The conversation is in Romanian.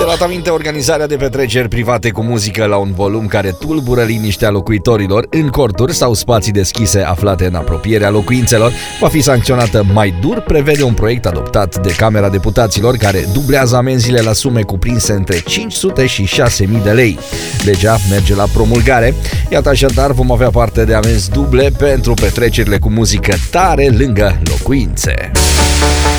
luat aminte, organizarea de petreceri private cu muzică la un volum care tulbură liniștea locuitorilor în corturi sau spații deschise aflate în apropierea locuințelor va fi sancționată mai dur, prevede un proiect adoptat de Camera Deputaților care dublează amenziile la sume cuprinse între 500 și 6.000 de lei. Legea merge la promulgare. Iată, așadar vom avea parte de amenzi duble pentru petrecerile cu muzică tare lângă locuințe.